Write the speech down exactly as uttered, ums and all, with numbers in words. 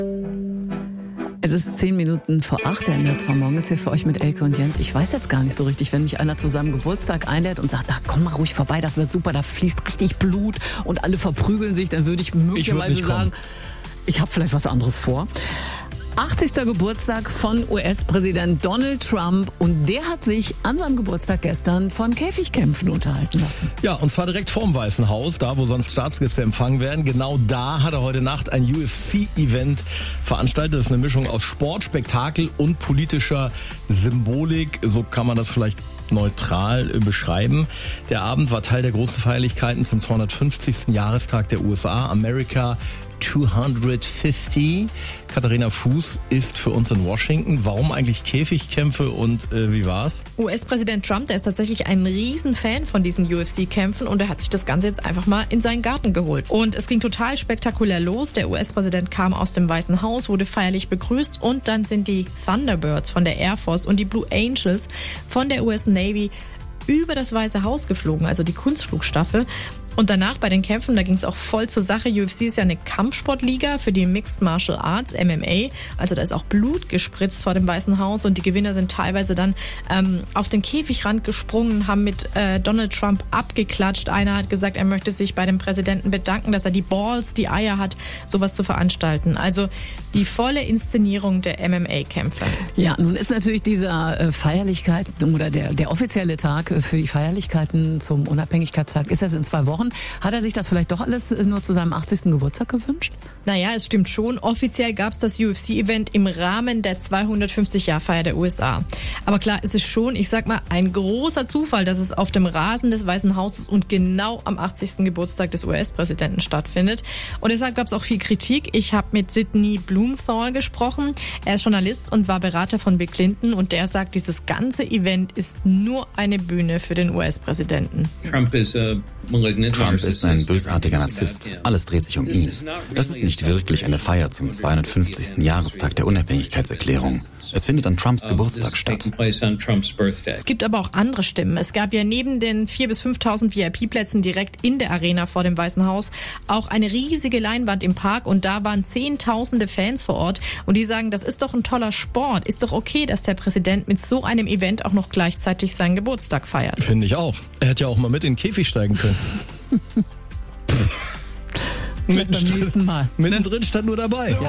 Es ist zehn Minuten vor acht, der Ende vom Morgen ist hier für euch mit Elke und Jens. Ich weiß jetzt gar nicht so richtig, wenn mich einer zu seinem Geburtstag einlädt und sagt, da komm mal ruhig vorbei, das wird super, da fließt richtig Blut und alle verprügeln sich, dann würde ich möglicherweise ich sagen, ich habe vielleicht was anderes vor. achtzigster Geburtstag von U S-Präsident Donald Trump und der hat sich an seinem Geburtstag gestern von Käfigkämpfen unterhalten lassen. Ja, und zwar direkt vorm Weißen Haus, da wo sonst Staatsgäste empfangen werden. Genau da hat er heute Nacht ein U F C-Event veranstaltet. Das ist eine Mischung aus Sport, Spektakel und politischer Symbolik. So kann man das vielleicht neutral beschreiben. Der Abend war Teil der großen Feierlichkeiten zum zweihundertfünfzigsten Jahrestag der U S A. America zweihundertfünfzig. Katharina Fuß ist für uns in Washington. Warum eigentlich Käfigkämpfe und äh, wie war's? U S-Präsident Trump, der ist tatsächlich ein Riesenfan von diesen U F C-Kämpfen und er hat sich das Ganze jetzt einfach mal in seinen Garten geholt. Und es ging total spektakulär los. Der U S-Präsident kam aus dem Weißen Haus, wurde feierlich begrüßt und dann sind die Thunderbirds von der Air Force und die Blue Angels von der U S Navy über das Weiße Haus geflogen, also die Kunstflugstaffel. Und danach bei den Kämpfen, da ging es auch voll zur Sache. U F C ist ja eine Kampfsportliga für die Mixed Martial Arts, M M A. Also da ist auch Blut gespritzt vor dem Weißen Haus und die Gewinner sind teilweise dann ähm, auf den Käfigrand gesprungen, haben mit äh, Donald Trump abgeklatscht. Einer hat gesagt, er möchte sich bei dem Präsidenten bedanken, dass er die Balls, die Eier hat, sowas zu veranstalten. Also die volle Inszenierung der M M A-Kämpfe. Ja, nun ist natürlich dieser äh, Feierlichkeit oder der, der offizielle Tag für die Feierlichkeiten zum Unabhängigkeitstag ist erst in zwei Wochen. Hat er sich das vielleicht doch alles nur zu seinem achtzigsten Geburtstag gewünscht? Naja, es stimmt schon. Offiziell gab es das U F C-Event im Rahmen der zweihundertfünfzig-Jahr-Feier der U S A. Aber klar, es ist schon, ich sag mal, ein großer Zufall, dass es auf dem Rasen des Weißen Hauses und genau am achtzigsten Geburtstag des U S-Präsidenten stattfindet. Und deshalb gab es auch viel Kritik. Ich habe mit Sidney Blumenthal gesprochen. Er ist Journalist und war Berater von Bill Clinton und der sagt, dieses ganze Event ist nur eine Bühne für den U S-Präsidenten. Trump ist uh, Trump ist ein bösartiger Narzisst. Alles dreht sich um ihn. Das ist nicht wirklich eine Feier zum zweihundertfünfzigsten Jahrestag der Unabhängigkeitserklärung. Es findet an Trumps Geburtstag statt. Es gibt aber auch andere Stimmen. Es gab ja neben den viertausend bis fünftausend V I P-Plätzen direkt in der Arena vor dem Weißen Haus auch eine riesige Leinwand im Park und da waren zehntausende Fans vor Ort und die sagen, das ist doch ein toller Sport. Ist doch okay, dass der Präsident mit so einem Event auch noch gleichzeitig seinen Geburtstag feiert. Finde ich auch. Er hätte ja auch mal mit in den Käfig steigen können. Beim nächsten Mal. Mittendrin stand nur dabei. Ja.